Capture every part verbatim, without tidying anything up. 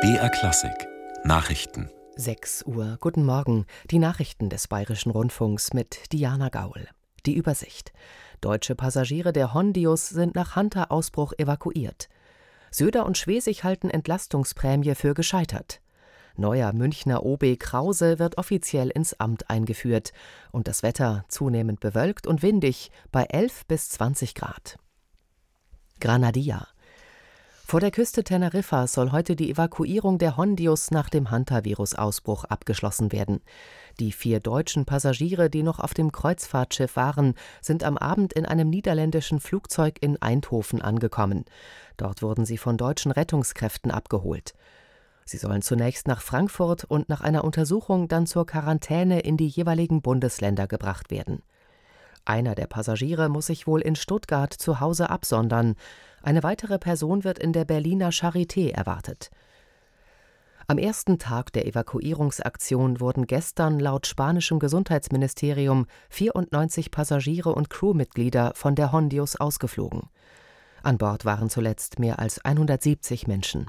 B R Klassik Nachrichten. sechs Uhr, guten Morgen. Die Nachrichten des Bayerischen Rundfunks mit Diana Gaul. Die Übersicht. Deutsche Passagiere der Hondius sind nach Hunter-Ausbruch evakuiert. Söder und Schwesig halten Entlastungsprämie für gescheitert. Neuer Münchner O B Krause wird offiziell ins Amt eingeführt. Und das Wetter zunehmend bewölkt und windig bei elf bis zwanzig Grad. Granadilla. Vor der Küste Teneriffa soll heute die Evakuierung der Hondius nach dem Hantavirus-Ausbruch abgeschlossen werden. Die vier deutschen Passagiere, die noch auf dem Kreuzfahrtschiff waren, sind am Abend in einem niederländischen Flugzeug in Eindhoven angekommen. Dort wurden sie von deutschen Rettungskräften abgeholt. Sie sollen zunächst nach Frankfurt und nach einer Untersuchung dann zur Quarantäne in die jeweiligen Bundesländer gebracht werden. Einer der Passagiere muss sich wohl in Stuttgart zu Hause absondern. Eine weitere Person wird in der Berliner Charité erwartet. Am ersten Tag der Evakuierungsaktion wurden gestern laut spanischem Gesundheitsministerium vierundneunzig Passagiere und Crewmitglieder von der Hondius ausgeflogen. An Bord waren zuletzt mehr als hundertsiebzig Menschen.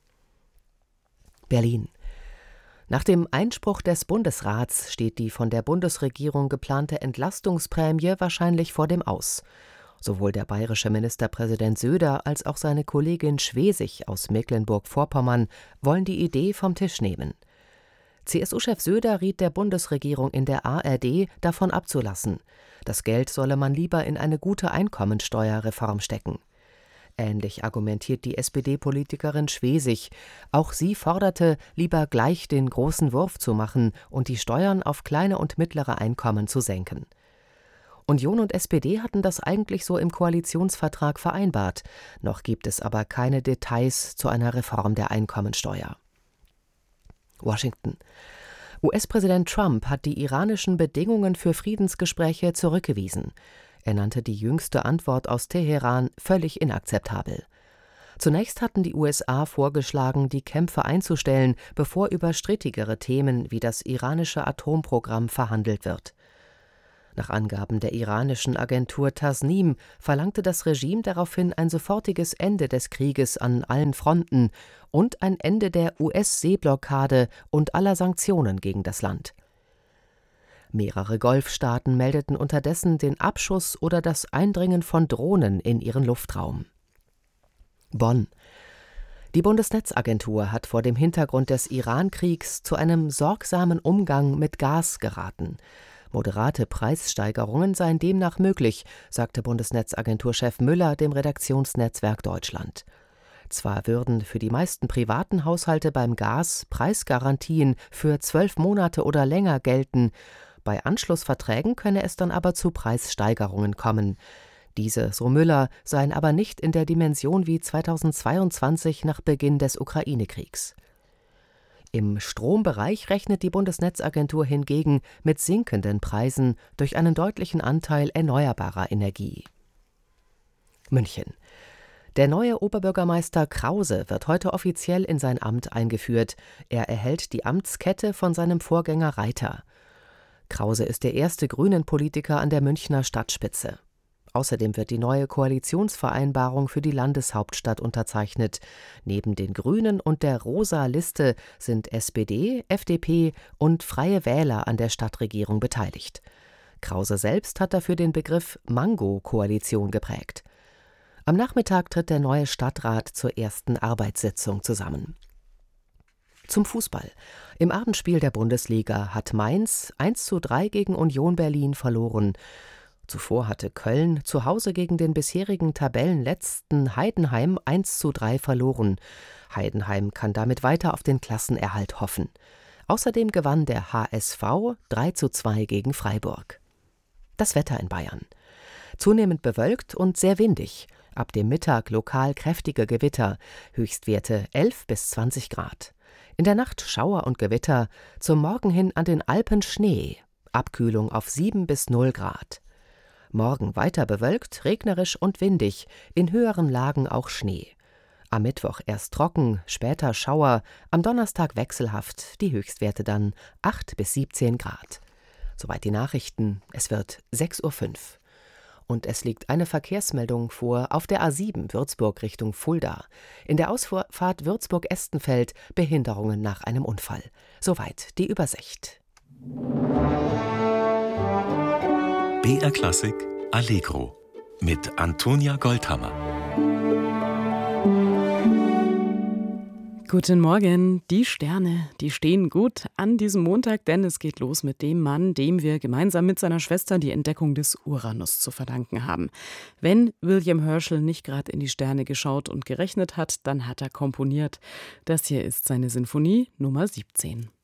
Berlin. Nach dem Einspruch des Bundesrats steht die von der Bundesregierung geplante Entlastungsprämie wahrscheinlich vor dem Aus. Sowohl der bayerische Ministerpräsident Söder als auch seine Kollegin Schwesig aus Mecklenburg-Vorpommern wollen die Idee vom Tisch nehmen. C S U-Chef Söder riet der Bundesregierung in der A R D, davon abzulassen. Das Geld solle man lieber in eine gute Einkommensteuerreform stecken. Ähnlich argumentiert die S P D-Politikerin Schwesig. Auch sie forderte, lieber gleich den großen Wurf zu machen und die Steuern auf kleine und mittlere Einkommen zu senken. Union und S P D hatten das eigentlich so im Koalitionsvertrag vereinbart. Noch gibt es aber keine Details zu einer Reform der Einkommensteuer. Washington. U S-Präsident Trump hat die iranischen Bedingungen für Friedensgespräche zurückgewiesen. Er nannte die jüngste Antwort aus Teheran völlig inakzeptabel. Zunächst hatten die U S A vorgeschlagen, die Kämpfe einzustellen, bevor über strittigere Themen wie das iranische Atomprogramm verhandelt wird. Nach Angaben der iranischen Agentur Tasnim verlangte das Regime daraufhin ein sofortiges Ende des Krieges an allen Fronten und ein Ende der U S-Seeblockade und aller Sanktionen gegen das Land. Mehrere Golfstaaten meldeten unterdessen den Abschuss oder das Eindringen von Drohnen in ihren Luftraum. Bonn. Die Bundesnetzagentur hat vor dem Hintergrund des Iran-Kriegs zu einem sorgsamen Umgang mit Gas geraten. Moderate Preissteigerungen seien demnach möglich, sagte Bundesnetzagenturchef Müller dem Redaktionsnetzwerk Deutschland. Zwar würden für die meisten privaten Haushalte beim Gas Preisgarantien für zwölf Monate oder länger gelten, bei Anschlussverträgen könne es dann aber zu Preissteigerungen kommen. Diese, so Müller, seien aber nicht in der Dimension wie zweitausendzweiundzwanzig nach Beginn des Ukraine-Kriegs. Im Strombereich rechnet die Bundesnetzagentur hingegen mit sinkenden Preisen durch einen deutlichen Anteil erneuerbarer Energie. München. Der neue Oberbürgermeister Krause wird heute offiziell in sein Amt eingeführt. Er erhält die Amtskette von seinem Vorgänger Reiter. Krause ist der erste Grünen-Politiker an der Münchner Stadtspitze. Außerdem wird die neue Koalitionsvereinbarung für die Landeshauptstadt unterzeichnet. Neben den Grünen und der Rosa Liste sind S P D, F D P und Freie Wähler an der Stadtregierung beteiligt. Krause selbst hat dafür den Begriff Mango-Koalition geprägt. Am Nachmittag tritt der neue Stadtrat zur ersten Arbeitssitzung zusammen. Zum Fußball. Im Abendspiel der Bundesliga hat Mainz eins zu drei gegen Union Berlin verloren. Zuvor hatte Köln zu Hause gegen den bisherigen Tabellenletzten Heidenheim eins zu drei verloren. Heidenheim kann damit weiter auf den Klassenerhalt hoffen. Außerdem gewann der H S V drei zu zwei gegen Freiburg. Das Wetter in Bayern. Zunehmend bewölkt und sehr windig. Ab dem Mittag lokal kräftige Gewitter. Höchstwerte elf bis zwanzig Grad. In der Nacht Schauer und Gewitter. Zum Morgen hin an den Alpen Schnee. Abkühlung auf sieben bis null Grad. Morgen weiter bewölkt, regnerisch und windig, in höheren Lagen auch Schnee. Am Mittwoch erst trocken, später Schauer, am Donnerstag wechselhaft, die Höchstwerte dann acht bis siebzehn Grad. Soweit die Nachrichten, es wird sechs Uhr fünf. Und es liegt eine Verkehrsmeldung vor auf der A sieben Würzburg Richtung Fulda. In der Ausfahrt Würzburg-Estenfeld Behinderungen nach einem Unfall. Soweit die Übersicht. B R Klassik Allegro mit Antonia Goldhammer. Guten Morgen. Die Sterne, die stehen gut an diesem Montag, denn es geht los mit dem Mann, dem wir gemeinsam mit seiner Schwester die Entdeckung des Uranus zu verdanken haben. Wenn William Herschel nicht gerade in die Sterne geschaut und gerechnet hat, dann hat er komponiert. Das hier ist seine Sinfonie Nummer siebzehn.